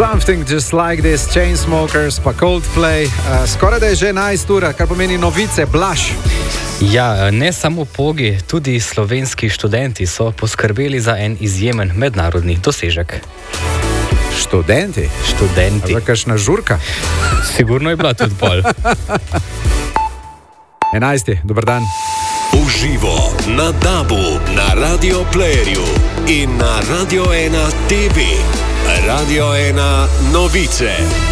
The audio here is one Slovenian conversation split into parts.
Something Just Like This, Chainsmokers, pa Coldplay. Skoraj da je že 11 ura, kar pomeni novice. Blaž. Ja, ne samo pogi, tudi slovenski študenti so poskrbeli za en izjemen mednarodni dosežek. Študenti? Študenti. Ali kakšna žurka? Sigurno je bila tudi bolj. 11. Dobar dan. Uživo na DAB-u, na Radio Playerju in na Radio 1 TV. Radio 1 novice.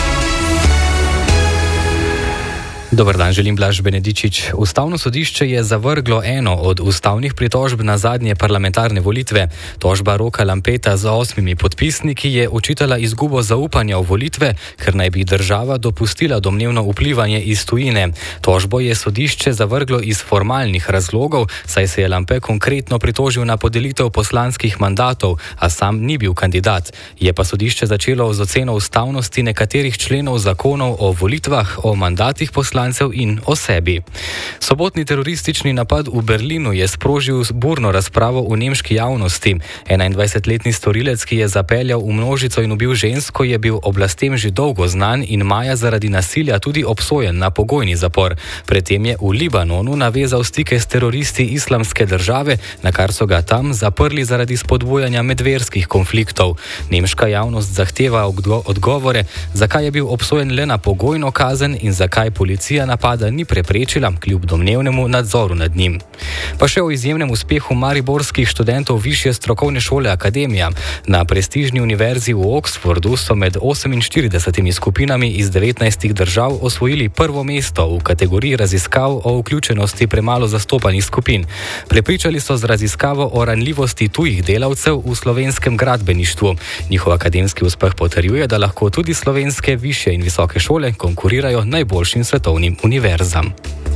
Dobar dan, želim Blaž Benedičič. Ustavno sodišče je zavrglo eno od ustavnih pritožb na zadnje parlamentarne volitve. Tožba Roka Lampeta z 8 podpisniki je očitala izgubo zaupanja v volitve, ker naj bi država dopustila domnevno vplivanje iz tujine. Tožbo je sodišče zavrglo iz formalnih razlogov, saj se je Lampe konkretno pritožil na podelitev poslanskih mandatov, a sam ni bil kandidat. Je pa sodišče začelo z oceno ustavnosti nekaterih členov zakonov o volitvah, o mandatih poslancev in o sebi. Sobotni teroristični napad v Berlinu je sprožil burno razpravo v nemški javnosti. 21-letni storilec, ki je zapeljal v množico in ubil žensko, je bil oblastem že dolgo znan in maja zaradi nasilja tudi obsojen na pogojni zapor. Predtem je v Libanonu navezal stike s teroristi Islamske države, na kar so ga tam zaprli zaradi spodbujanja medverskih konfliktov. Nemška javnost zahteva odgovore, zakaj je bil obsojen le na pogojno kazen in zakaj policija napada ni preprečila kljub domnevnemu nadzoru nad njim. Pa še o izjemnem uspehu mariborskih študentov Višje strokovne šole Akademija. Na prestižni univerzi v Oxfordu so med 48 skupinami iz 19 držav osvojili prvo mesto v kategoriji raziskav o vključenosti premalo zastopanih skupin. Prepričali so z raziskavo o ranljivosti tujih delavcev v slovenskem gradbeništvu. Njihov akademski uspeh potrjuje, da lahko tudi slovenske višje in visoke šole konkurirajo najboljšim svetovnim univerzam.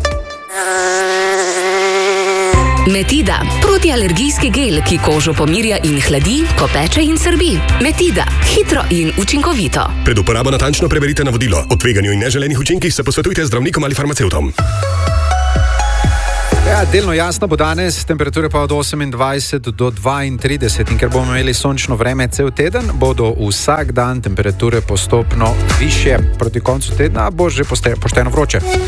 Metida, protialergijski gel, ki kožo pomirja in hladi, ko peče in srbi. Metida, hitro in učinkovito. Pred uporabo natančno preberite navodilo. O tveganju in neželenih učinkih se posvetujte z zdravnikom ali farmacevtom. Ja, delno jasno bo danes, temperature pa od 28 do 32 in ker bomo imeli sončno vreme cel teden, bodo vsak dan temperature postopno višje. Proti koncu tedna bo že pošteno vroče.